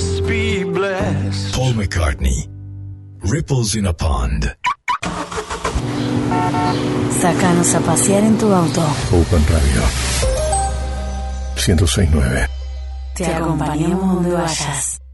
must be blessed. Paul McCartney, Ripples in a Pond. Sácanos a pasear en tu auto. Open Radio 106.9. Te acompañamos donde vayas.